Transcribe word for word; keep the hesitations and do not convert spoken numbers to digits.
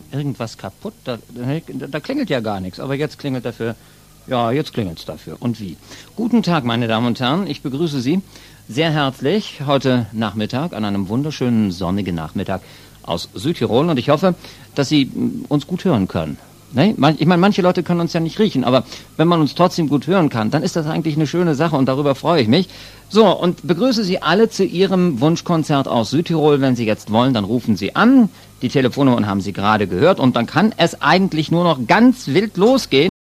irgendwas kaputt? Da, da, da klingelt ja gar nichts, aber jetzt klingelt dafür, ja, jetzt klingelt's dafür. Und wie? Guten Tag, meine Damen und Herren, ich begrüße Sie sehr herzlich heute Nachmittag, an einem wunderschönen sonnigen Nachmittag aus Südtirol, und ich hoffe, dass Sie uns gut hören können. Ne? Ich meine, manche Leute können uns ja nicht riechen, aber wenn man uns trotzdem gut hören kann, dann ist das eigentlich eine schöne Sache und darüber freue ich mich. So, und begrüße Sie alle zu Ihrem Wunschkonzert aus Südtirol. Wenn Sie jetzt wollen, dann rufen Sie an. Die Telefonnummern haben Sie gerade gehört und dann kann es eigentlich nur noch ganz wild losgehen.